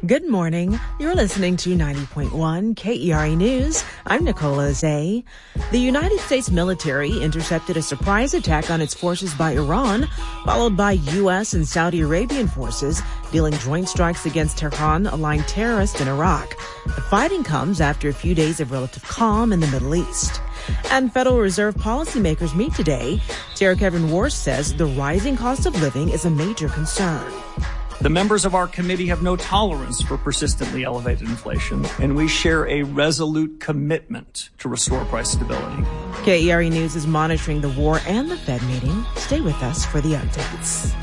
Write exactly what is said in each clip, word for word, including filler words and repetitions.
Good morning. You're listening to ninety point one K E R A News. I'm Nicola Zay. The United States military intercepted a surprise attack on its forces by Iran, followed by U S and Saudi Arabian forces dealing joint strikes against Tehran-aligned terrorists in Iraq. The fighting comes after a few days of relative calm in the Middle East. And Federal Reserve policymakers meet today. Chair Kevin Warsh says the rising cost of living is a major concern. The members of our committee have no tolerance for persistently elevated inflation, and we share a resolute commitment to restore price stability. K E R A News is monitoring the war and the Fed meeting. Stay with us for the updates.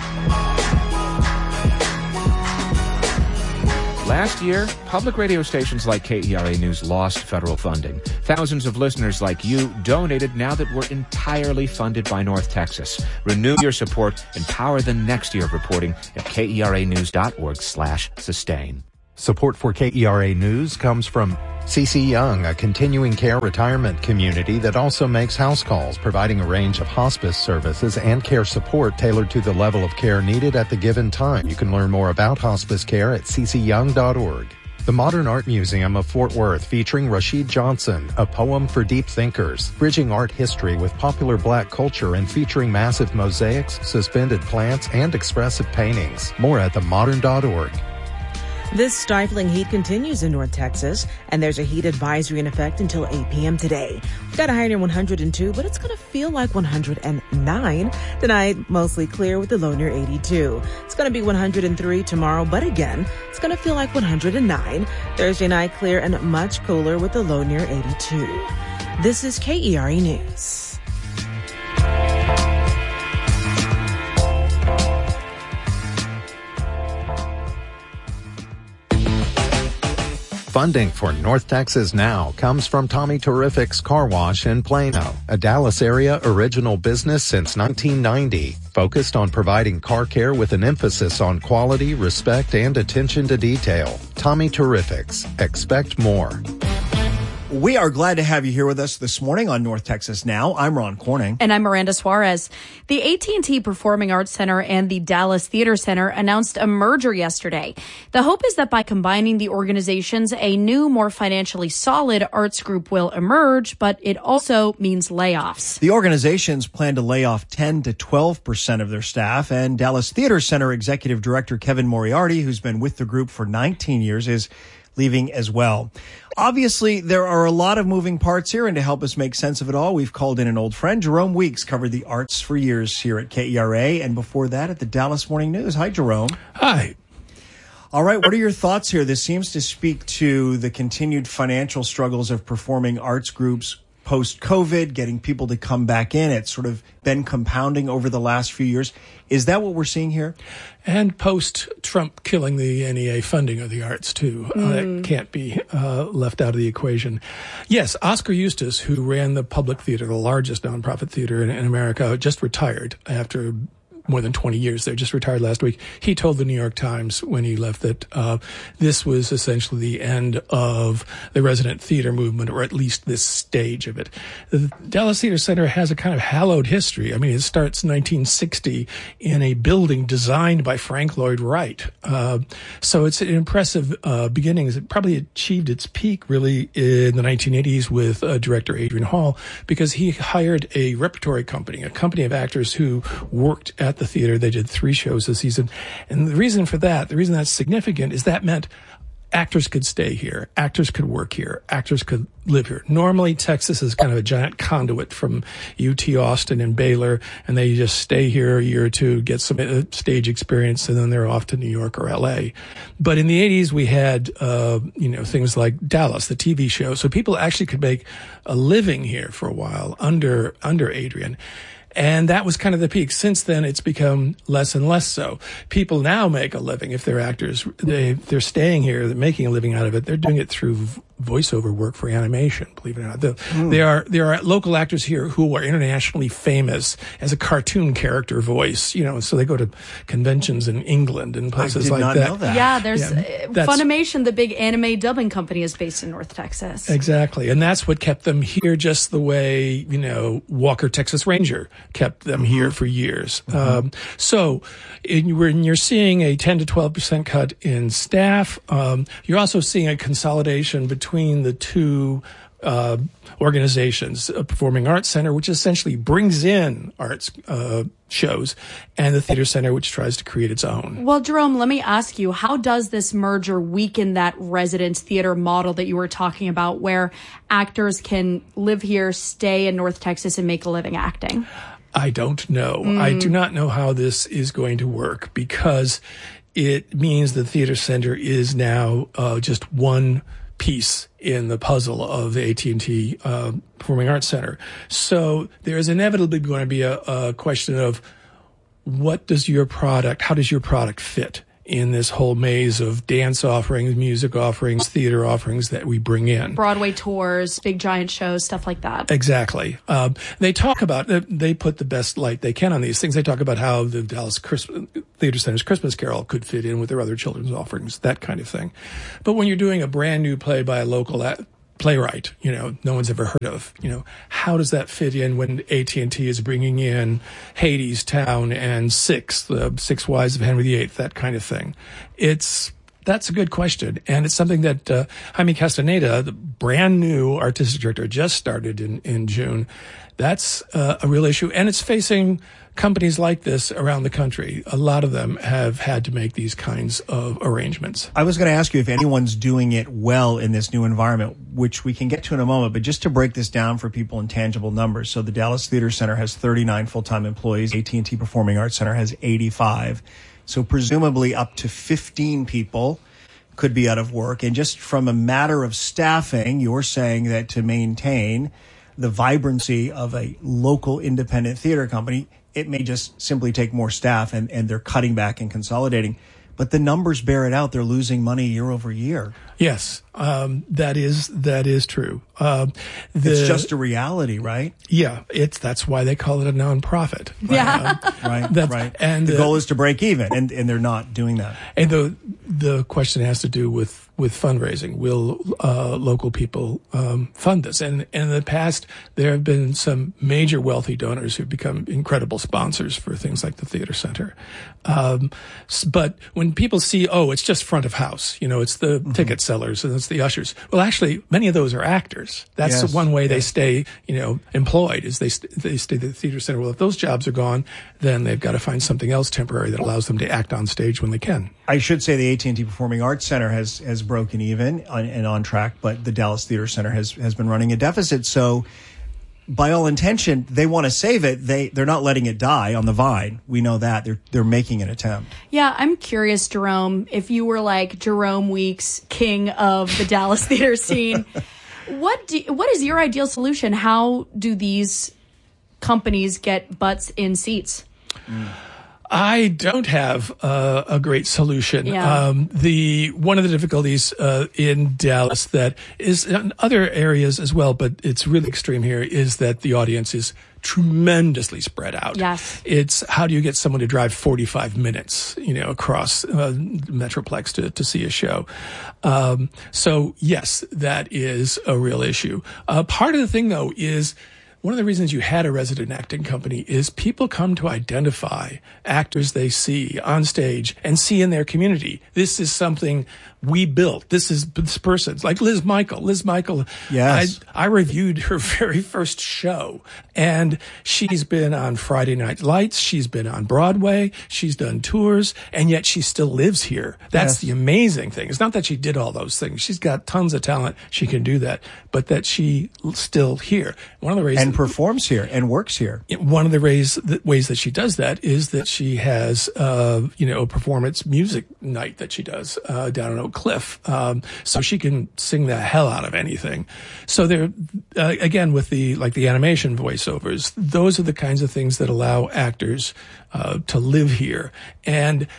Last year, public radio stations like K E R A News lost federal funding. Thousands of listeners like you donated now that we're entirely funded by North Texas. Renew your support and power the next year of reporting at keranews.org slash sustain. Support for K E R A News comes from C C Young, a continuing care retirement community that also makes house calls, providing a range of hospice services and care support tailored to the level of care needed at the given time. You can learn more about hospice care at c c young dot org. The Modern Art Museum of Fort Worth, featuring Rashid Johnson, A Poem for Deep Thinkers, bridging art history with popular black culture and featuring massive mosaics, suspended plants, and expressive paintings. More at the modern dot org. This stifling heat continues in North Texas, and there's a heat advisory in effect until eight p.m. today. We've got a high near one hundred two, but it's going to feel like one hundred nine. Tonight, mostly clear with the low near eighty-two. It's going to be one hundred three tomorrow, but again, it's going to feel like one hundred nine. Thursday night, clear and much cooler with the low near eighty-two. This is K E R A News. Funding for North Texas Now comes from Tommy Terrific's Car Wash in Plano, a Dallas area original business since nineteen ninety, focused on providing car care with an emphasis on quality, respect, and attention to detail. Tommy Terrific's. Expect more. We are glad to have you here with us this morning on North Texas Now. I'm Ron Corning. And I'm Miranda Suarez. The A T and T Performing Arts Center and the Dallas Theater Center announced a merger yesterday. The hope is that by combining the organizations, a new, more financially solid arts group will emerge, but it also means layoffs. The organizations plan to lay off ten to twelve percent of their staff, and Dallas Theater Center Executive Director Kevin Moriarty, who's been with the group for nineteen years, is leaving as well. Obviously, there are a lot of moving parts here, and to help us make sense of it all, we've called in an old friend. Jerome Weeks covered the arts for years here at K E R A, and before that at the Dallas Morning News. Hi, Jerome. Hi. All right, what are your thoughts here? This seems to speak to the continued financial struggles of performing arts groups post-COVID, getting people to come back in. It's sort of been compounding over the last few years. Is that what we're seeing here? And post-Trump killing the N E A funding of the arts, too. Mm. Uh, that can't be uh, left out of the equation. Yes, Oscar Eustis, who ran the Public Theater, the largest nonprofit theater in, in America, just retired after more than twenty years there, just retired last week. He told the New York Times when he left that uh, this was essentially the end of the resident theater movement, or at least this stage of it. The Dallas Theater Center has a kind of hallowed history. I mean, it starts nineteen sixty in a building designed by Frank Lloyd Wright. Uh, so it's an impressive uh, beginnings. It probably achieved its peak really in the nineteen eighties with uh, director Adrian Hall, because he hired a repertory company, a company of actors who worked at the theater. They did three shows this season. And the reason for that, the reason that's significant is that meant actors could stay here. Actors could work here. Actors could live here. Normally, Texas is kind of a giant conduit from U T Austin and Baylor, and they just stay here a year or two, get some uh, stage experience, and then they're off to New York or L A. But in the eighties, we had, uh, you know, things like Dallas, the T V show. So people actually could make a living here for a while under, under Adrian. And that was kind of the peak. Since then, it's become less and less so. People now make a living if they're actors. They, they're staying here, they're making a living out of it. They're doing it through voiceover work for animation, believe it or not. The, mm. There are there are local actors here who are internationally famous as a cartoon character voice, you know, so they go to conventions in England and places I did like not that. Know that. Yeah, there's yeah, uh, Funimation, the big anime dubbing company, is based in North Texas. Exactly, and that's what kept them here, just the way, you know, Walker, Texas Ranger kept them mm-hmm. here for years. Mm-hmm. Um, so in, when you're seeing a ten to twelve percent cut in staff, um, you're also seeing a consolidation between between the two uh, organizations, a Performing Arts Center, which essentially brings in arts uh, shows, and the Theater Center, which tries to create its own. Well, Jerome, let me ask you, how does this merger weaken that residence theater model that you were talking about, where actors can live here, stay in North Texas, and make a living acting? I don't know. Mm. I do not know how this is going to work, because it means the Theater Center is now uh, just one piece in the puzzle of the A T and T uh, Performing Arts Center. So there is inevitably going to be a, a question of what does your product, how does your product fit in this whole maze of dance offerings, music offerings, theater offerings that we bring in. Broadway tours, big giant shows, stuff like that. Exactly. Um, they talk about, they put the best light they can on these things. They talk about how the Dallas Christmas, Theater Center's Christmas Carol could fit in with their other children's offerings, that kind of thing. But when you're doing a brand new play by a local at, playwright, you know, no one's ever heard of, you know, how does that fit in when A T and T is bringing in Hades Town and Six, the Six Wives of Henry the Eighth, that kind of thing? It's, that's a good question. And it's something that uh, Jaime Castaneda, the brand new artistic director, just started in, in June. That's uh, a real issue. And it's facing companies like this around the country. A lot of them have had to make these kinds of arrangements. I was going to ask you if anyone's doing it well in this new environment, which we can get to in a moment, but just to break this down for people in tangible numbers. So the Dallas Theater Center has thirty-nine full-time employees. A T and T Performing Arts Center has eighty-five. So presumably up to fifteen people could be out of work. And just from a matter of staffing, you're saying that to maintain the vibrancy of a local independent theater company, it may just simply take more staff, and, and they're cutting back and consolidating. But the numbers bear it out. They're losing money year over year. Yes, um, that is that is true. Uh, the, it's just a reality, right? Yeah, it's that's why they call it a nonprofit. Yeah, um, right, that's, right. And the uh, goal is to break even, and, and they're not doing that. And the the question has to do with with fundraising. Will uh, local people um, fund this? And, and in the past, there have been some major wealthy donors who've become incredible sponsors for things like the Theater Center. Um, but when people see, oh, it's just front of house, you know, it's the mm-hmm. ticket sellers and it's the ushers. Well, actually, many of those are actors. That's yes. one way yes. they stay, you know, employed, is they st- they stay at the Theater Center. Well, if those jobs are gone, then they've got to find something else temporary that allows them to act on stage when they can. I should say the A T and T Performing Arts Center has has broken even on, and on track, but the Dallas Theater Center has has been running a deficit. So, by all intention, they want to save it. They they're not letting it die on the vine. We know that they're they're making an attempt. Yeah, I'm curious, Jerome, if you were like Jerome Weeks, king of the Dallas theater scene, what do, what is your ideal solution? How do these companies get butts in seats? Mm. I don't have uh, a great solution. Yeah. Um, the one of the difficulties uh, in Dallas, that is in other areas as well, but it's really extreme here, is that the audience is tremendously spread out. Yes. It's how do you get someone to drive forty-five minutes, you know, across uh, Metroplex to, to see a show? Um, so yes, that is a real issue. Uh, part of the thing though is, one of the reasons you had a resident acting company is people come to identify actors they see on stage and see in their community. This is something we built. This is this person's, like Liz Michael. Liz Michael, yes. I, I reviewed her very first show, and she's been on Friday Night Lights. She's been on Broadway. She's done tours, and yet she still lives here. That's yes. the amazing thing. It's not that she did all those things. She's got tons of talent. She can do that, but that she still here. One of the reasons and performs here and works here. One of the ways the ways that she does that is that she has, uh, you know, a performance music night that she does uh, down in Oak Cliff, um, so she can sing the hell out of anything. So there, uh, again, with the like the animation voiceovers, those are the kinds of things that allow actors uh, to live here. And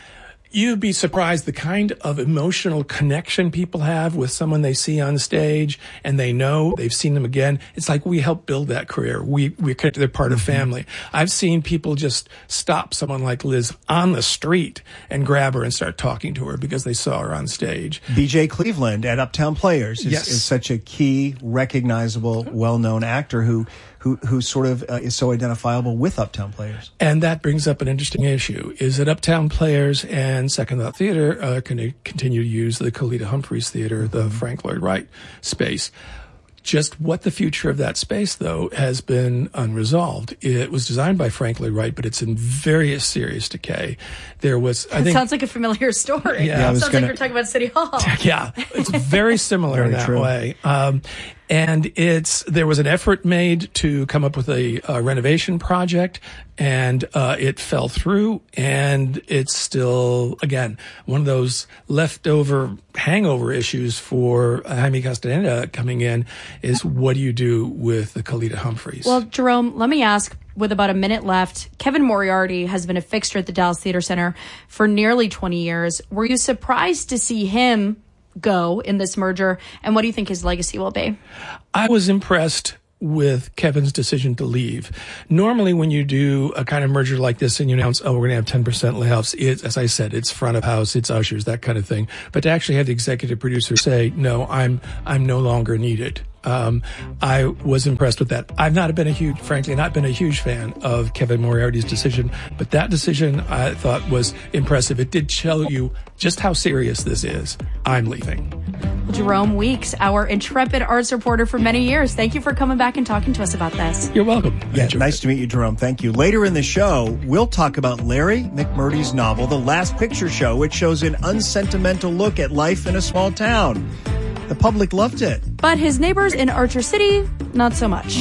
You'd be surprised the kind of emotional connection people have with someone they see on stage and they know they've seen them again. It's like we help build that career. We, we they're part of family. I've seen people just stop someone like Liz on the street and grab her and start talking to her because they saw her on stage. B J Cleveland at Uptown Players is, yes. is such a key, recognizable, well-known actor who who who sort of uh, is so identifiable with Uptown Players. And that brings up an interesting issue, is that Uptown Players and Second Thought Theater uh, can continue to use the Kalita Humphreys Theater, the mm-hmm. Frank Lloyd Wright space. Just what the future of that space, though, has been unresolved. It was designed by Frank Lloyd Wright, but it's in very serious decay. There was, I it think, sounds like a familiar story. Yeah, yeah it sounds gonna, like you're talking about City Hall. Yeah, it's very similar very in that true. way. Um, and it's there was an effort made to come up with a, a renovation project, and uh, it fell through. And it's still, again, one of those leftover hangover issues for Jaime Castaneda coming in. Is what do you do with the Kalita Humphreys? Well, Jerome, let me ask, with about a minute left, Kevin Moriarty has been a fixture at the Dallas Theater Center for nearly twenty years. Were you surprised to see him go in this merger? And what do you think his legacy will be? I was impressed with Kevin's decision to leave. Normally, when you do a kind of merger like this and you announce, oh, we're going to have ten percent layoffs, it's, as I said, it's front of house, it's ushers, that kind of thing. But to actually have the executive producer say, no, I'm, I'm no longer needed. Um, I was impressed with that. I've not been a huge, frankly, not been a huge fan of Kevin Moriarty's decision, but that decision I thought was impressive. It did show you just how serious this is. I'm leaving. Jerome Weeks, our intrepid arts reporter for many years. Thank you for coming back and talking to us about this. You're welcome. Yeah, nice it. to meet you, Jerome. Thank you. Later in the show, we'll talk about Larry McMurtry's novel, The Last Picture Show, which shows an unsentimental look at life in a small town. The public loved it. But his neighbors in Archer City, not so much.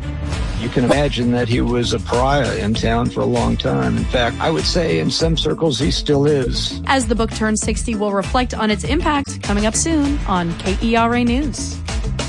You can imagine that he was a pariah in town for a long time. In fact, I would say in some circles he still is. As the book turns sixty, we'll reflect on its impact coming up soon on K E R A News.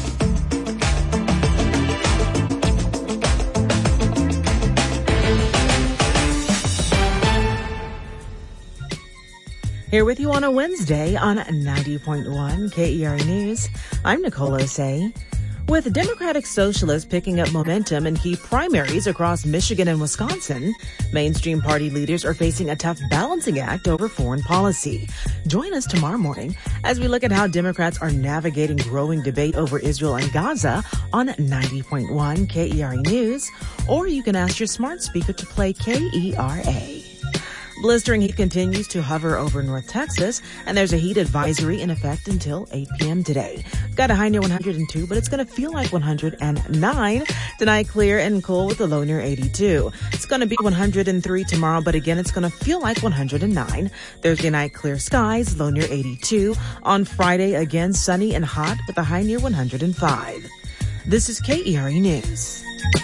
Here with you on a Wednesday on ninety point one K E R A News. I'm Nicole Osei. With Democratic Socialists picking up momentum in key primaries across Michigan and Wisconsin, mainstream party leaders are facing a tough balancing act over foreign policy. Join us tomorrow morning as we look at how Democrats are navigating growing debate over Israel and Gaza on ninety point one K E R A News, or you can ask your smart speaker to play K E R A. Blistering heat continues to hover over North Texas, and there's a heat advisory in effect until eight p.m. today. We've got a high near one hundred two, but it's going to feel like one hundred nine. Tonight, clear and cool with a low near eighty-two. It's going to be one hundred three tomorrow, but again, it's going to feel like one hundred nine. Thursday night, clear skies, low near eighty-two. On Friday, again, sunny and hot with a high near one hundred five. This is K E R A News.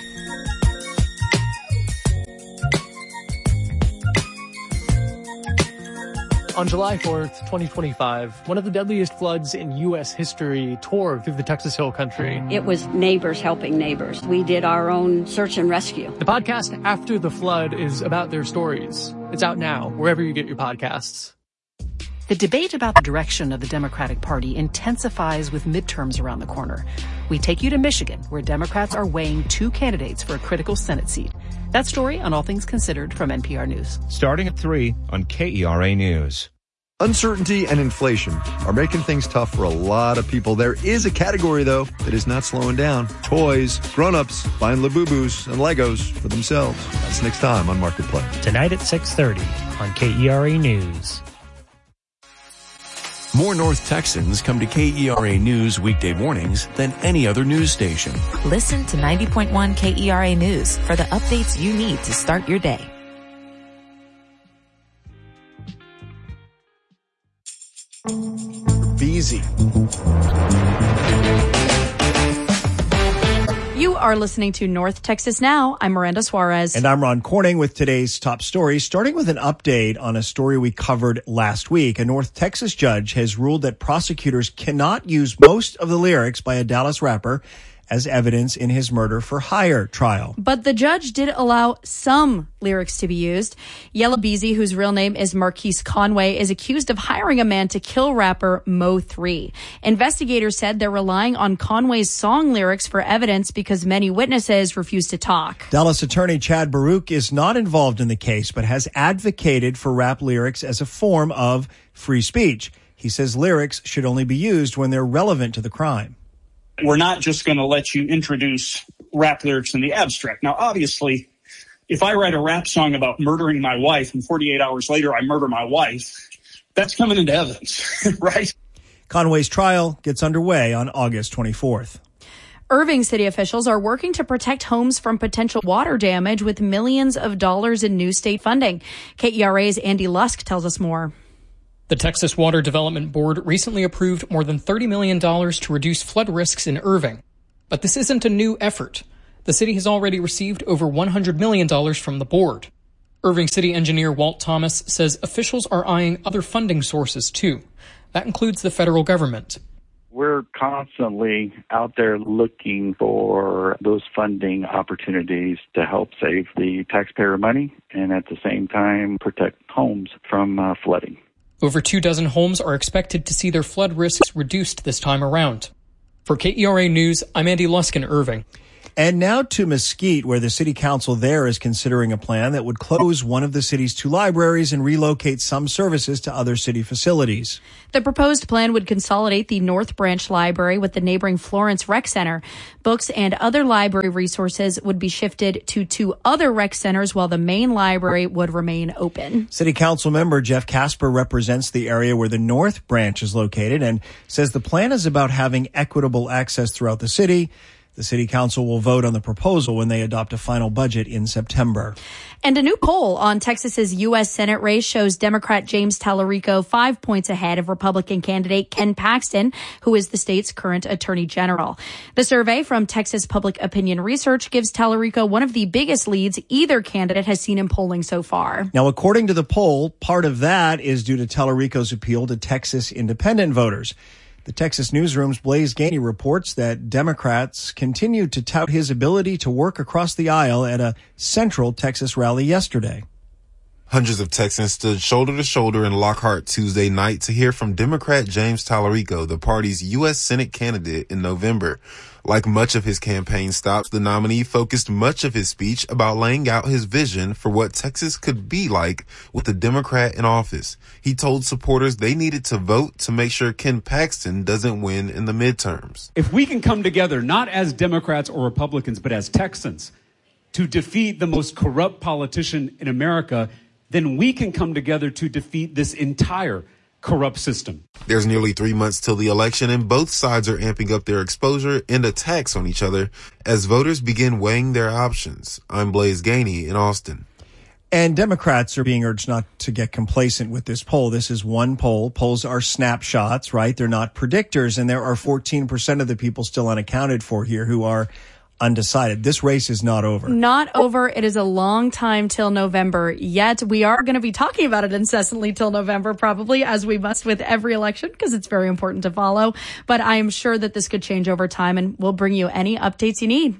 On July fourth, twenty twenty-five, one of the deadliest floods in U S history tore through the Texas Hill Country. It was neighbors helping neighbors. We did our own search and rescue. The podcast After the Flood is about their stories. It's out now, wherever you get your podcasts. The debate about the direction of the Democratic Party intensifies with midterms around the corner. We take you to Michigan, where Democrats are weighing two candidates for a critical Senate seat. That story on All Things Considered from N P R News. Starting at three on K E R A News. Uncertainty and inflation are making things tough for a lot of people. There is a category, though, that is not slowing down. Toys. Grown-ups buying Labubu's and Legos for themselves. That's next time on Marketplace. Tonight at six thirty on K E R A News. More North Texans come to K E R A News weekday mornings than any other news station. Listen to ninety point one K E R A News for the updates you need to start your day. Beezy. You are listening to North Texas Now. I'm Miranda Suarez. And I'm Ron Corning with today's top stories, starting with an update on a story we covered last week. A North Texas judge has ruled that prosecutors cannot use most of the lyrics by a Dallas rapper as evidence in his murder for hire trial. But the judge did allow some lyrics to be used. Yella Beezy, whose real name is Marquise Conway, is accused of hiring a man to kill rapper Mo three. Investigators said they're relying on Conway's song lyrics for evidence because many witnesses refused to talk. Dallas attorney Chad Baruch is not involved in the case, but has advocated for rap lyrics as a form of free speech. He says lyrics should only be used when they're relevant to the crime. We're not just going to let you introduce rap lyrics in the abstract. Now, obviously, if I write a rap song about murdering my wife and forty-eight hours later I murder my wife, that's coming into evidence, right? Conway's trial gets underway on August twenty-fourth. Irving city officials are working to protect homes from potential water damage with millions of dollars in new state funding. K E R A's Andy Lusk tells us more. The Texas Water Development Board recently approved more than thirty million dollars to reduce flood risks in Irving. But this isn't a new effort. The city has already received over one hundred million dollars from the board. Irving City engineer Walt Thomas says officials are eyeing other funding sources too. That includes the federal government. We're constantly out there looking for those funding opportunities to help save the taxpayer money and at the same time protect homes from uh, flooding. Over two dozen homes are expected to see their flood risks reduced this time around. For K E R A News, I'm Andy Lusk in Irving. And now to Mesquite, where the city council there is considering a plan that would close one of the city's two libraries and relocate some services to other city facilities. The proposed plan would consolidate the North Branch Library with the neighboring Florence Rec Center. Books and other library resources would be shifted to two other rec centers while the main library would remain open. City council member Jeff Casper represents the area where the North Branch is located and says the plan is about having equitable access throughout the city. The city council will vote on the proposal when they adopt a final budget in September. And a new poll on Texas's U S Senate race shows Democrat James Tallarico five points ahead of Republican candidate Ken Paxton, who is the state's current attorney general. The survey from Texas Public Opinion Research gives Tallarico one of the biggest leads either candidate has seen in polling so far. Now, according to the poll, part of that is due to Tallarico's appeal to Texas independent voters. The Texas Newsroom's Blaise Gainey reports that Democrats continue to tout his ability to work across the aisle at a central Texas rally yesterday. Hundreds of Texans stood shoulder to shoulder in Lockhart Tuesday night to hear from Democrat James Tallarico, the party's U S Senate candidate in November. Like much of his campaign stops, the nominee focused much of his speech about laying out his vision for what Texas could be like with a Democrat in office. He told supporters they needed to vote to make sure Ken Paxton doesn't win in the midterms. If we can come together, not as Democrats or Republicans, but as Texans, to defeat the most corrupt politician in America, then we can come together to defeat this entire corrupt system. There's nearly three months till the election, and both sides are amping up their exposure and attacks on each other as voters begin weighing their options. I'm Blaise Gainey in Austin. And Democrats are being urged not to get complacent with this poll. This is one poll. Polls are snapshots, right? They're not predictors, and there are fourteen percent of the people still unaccounted for here who are undecided. This race is not over. Not over. It is a long time till November. Yet we are going to be talking about it incessantly till November, probably, as we must with every election, because it's very important to follow. But I am sure that this could change over time, and we'll bring you any updates you need.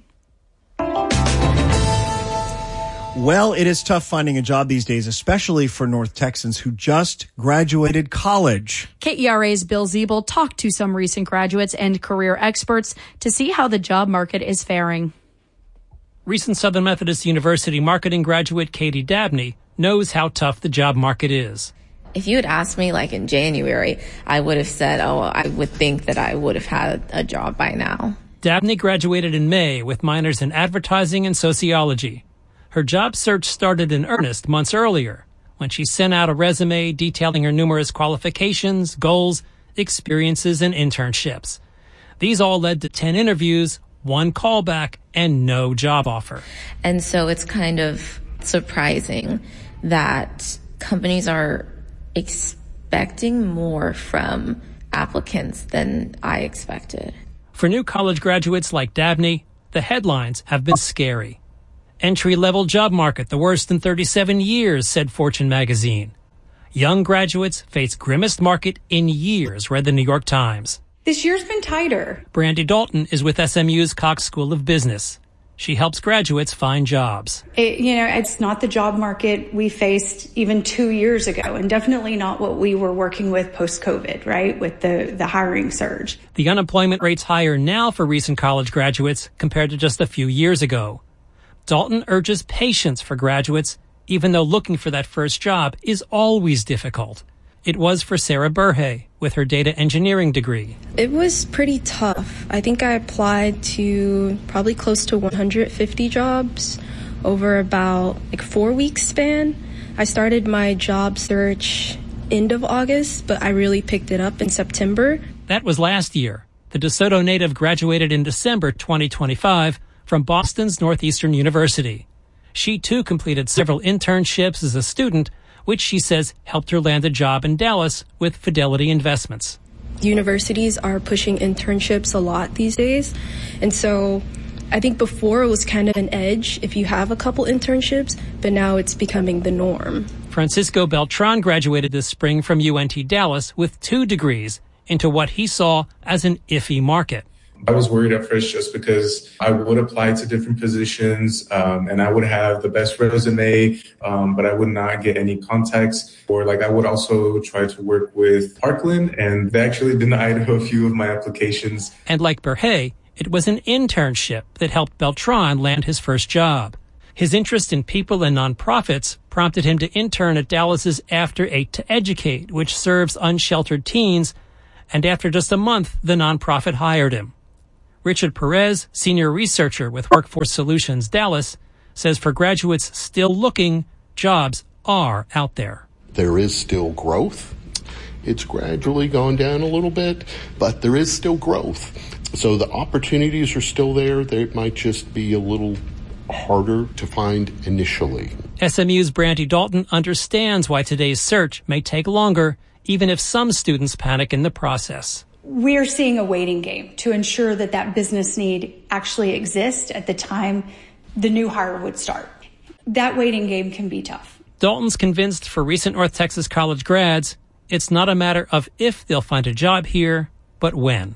Well, it is tough finding a job these days, especially for North Texans who just graduated college. K E R A's Bill Ziebel talked to some recent graduates and career experts to see how the job market is faring. Recent Southern Methodist University marketing graduate Katie Dabney knows how tough the job market is. If you had asked me like in January, I would have said, oh, I would think that I would have had a job by now. Dabney graduated in May with minors in advertising and sociology. Her job search started in earnest months earlier when she sent out a resume detailing her numerous qualifications, goals, experiences, and internships. These all led to ten interviews, one callback, and no job offer. And so it's kind of surprising that companies are expecting more from applicants than I expected. For new college graduates like Dabney, the headlines have been scary. Entry-level job market, the worst in thirty-seven years, said Fortune magazine. Young graduates face grimmest market in years, read the New York Times. This year's been tighter. Brandy Dalton is with S M U's Cox School of Business. She helps graduates find jobs. It, you know, it's not the job market we faced even two years ago, and definitely not what we were working with post-COVID, right, with the, the hiring surge. The unemployment rate's higher now for recent college graduates compared to just a few years ago. Dalton urges patience for graduates, even though looking for that first job is always difficult. It was for Sarah Burhay with her data engineering degree. It was pretty tough. I think I applied to probably close to one hundred fifty jobs over about like four weeks span. I started my job search end of August, but I really picked it up in September. That was last year. The DeSoto native graduated in December twenty twenty-five from Boston's Northeastern University. She too completed several internships as a student, which she says helped her land a job in Dallas with Fidelity Investments. Universities are pushing internships a lot these days. And so I think before it was kind of an edge if you have a couple internships, but now it's becoming the norm. Francisco Beltran graduated this spring from U N T Dallas with two degrees into what he saw as an iffy market. I was worried at first just because I would apply to different positions um, and I would have the best resume, um, but I would not get any contacts. Or like I would also try to work with Parkland, and they actually denied a few of my applications. And like Burhay, it was an internship that helped Beltran land his first job. His interest in people and nonprofits prompted him to intern at Dallas's After Eight to Educate, which serves unsheltered teens. And after just a month, the nonprofit hired him. Richard Perez, senior researcher with Workforce Solutions Dallas, says for graduates still looking, jobs are out there. There is still growth. It's gradually gone down a little bit, but there is still growth. So the opportunities are still there. They might just be a little harder to find initially. S M U's Brandy Dalton understands why today's search may take longer, even if some students panic in the process. We're seeing a waiting game to ensure that that business need actually exists at the time the new hire would start. That waiting game can be tough. Dalton's convinced for recent North Texas college grads, it's not a matter of if they'll find a job here, but when.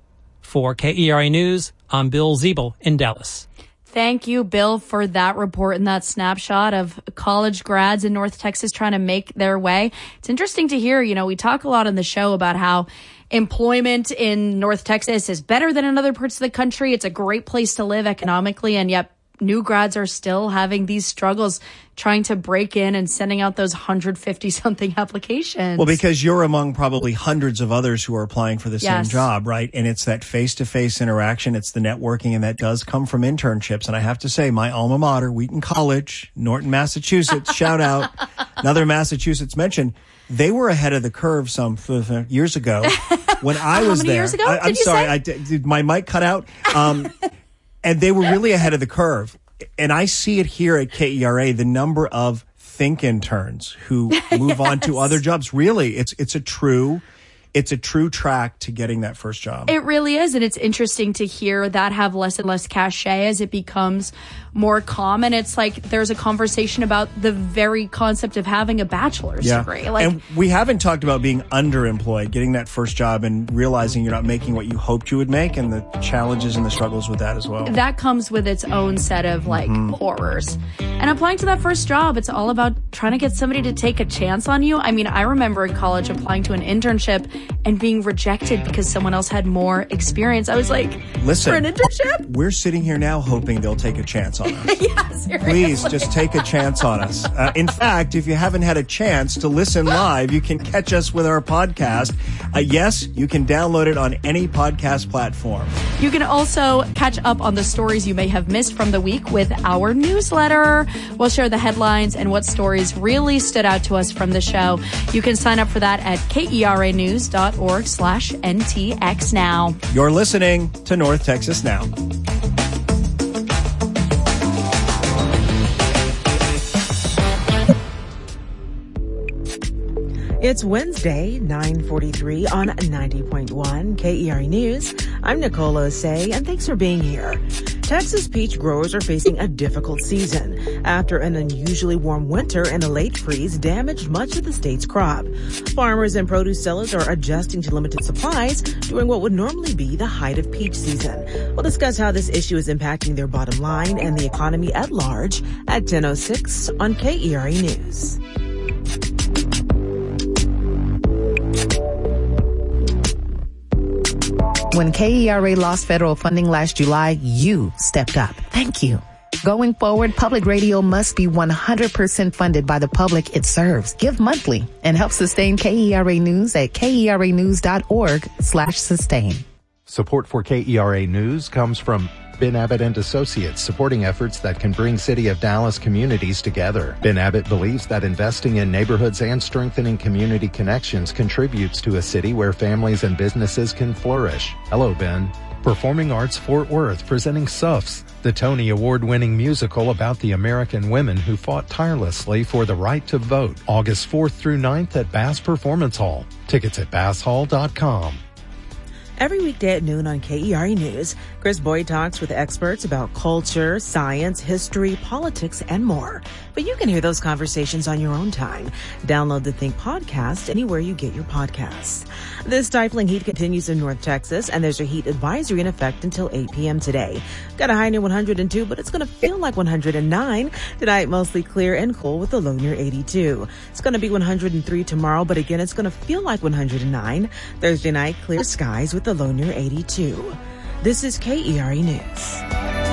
For K E R A News, I'm Bill Ziebel in Dallas. Thank you, Bill, for that report and that snapshot of college grads in North Texas trying to make their way. It's interesting to hear, you know, we talk a lot on the show about how employment in North Texas is better than in other parts of the country. It's a great place to live economically, and yet new grads are still having these struggles trying to break in and sending out those one hundred fifty something applications. Well, because you're among probably hundreds of others who are applying for the Yes. same job, right? And it's that face-to-face interaction, it's the networking, and that does come from internships. And I have to say, my alma mater, Wheaton College, Norton, Massachusetts, shout out, another Massachusetts mention, they were ahead of the curve some years ago when I was How many there. years ago, I, I'm did you sorry, say? I did, did my mic cut out? Um, and they were really ahead of the curve. And I see it here at K E R A, the number of think interns who move on to other jobs. Really, it's it's a true it's a true track to getting that first job. It really is, and it's interesting to hear that have less and less cachet as it becomes more common. It's like there's a conversation about the very concept of having a bachelor's Yeah. degree. Like, and we haven't talked about being underemployed, getting that first job and realizing you're not making what you hoped you would make, and the challenges and the struggles with that as well. that comes with its own set of like Mhm. horrors. And applying to that first job, it's all about trying to get somebody to take a chance on you. I mean, I remember in college applying to an internship and being rejected because someone else had more experience. I was like, Listen, for an internship? we're sitting here now hoping they'll take a chance on us. Yeah, seriously. Please just take a chance on us. Uh, in fact, if you haven't had a chance to listen live, you can catch us with our podcast. Uh, yes, you can download it on any podcast platform. You can also catch up on the stories you may have missed from the week with our newsletter. We'll share the headlines and what stories really stood out to us from the show. You can sign up for that at keranews.org slash NTX now. You're listening to North Texas Now. It's Wednesday, nine forty-three on ninety point one K E R A News. I'm Nicole Osei, and thanks for being here. Texas peach growers are facing a difficult season after an unusually warm winter and a late freeze damaged much of the state's crop. Farmers and produce sellers are adjusting to limited supplies during what would normally be the height of peach season. We'll discuss how this issue is impacting their bottom line and the economy at large at ten oh six on K E R A News. When K E R A lost federal funding last July, you stepped up. Thank you. Going forward, public radio must be one hundred percent funded by the public it serves. Give monthly and help sustain K E R A News at keranews.org slash sustain. Support for K E R A News comes from Ben Abbott and Associates, supporting efforts that can bring City of Dallas communities together. Ben Abbott believes that investing in neighborhoods and strengthening community connections contributes to a city where families and businesses can flourish. Hello, Ben. Performing Arts Fort Worth presenting S U Fs, the Tony Award-winning musical about the American women who fought tirelessly for the right to vote, August fourth through ninth at Bass Performance Hall. Tickets at bass hall dot com. Every weekday at noon on K E R A News, Chris Boyd talks with experts about culture, science, history, politics, and more. But you can hear those conversations on your own time. Download the Think podcast anywhere you get your podcasts. The stifling heat continues in North Texas, and there's a heat advisory in effect until eight p.m. today. Got a high near one hundred two, but it's going to feel like one hundred nine. Tonight, mostly clear and cool with a low near eighty-two. It's going to be one hundred three tomorrow, but again, it's going to feel like one hundred nine. Thursday night, clear skies with a low near eighty-two. This is K E R A News.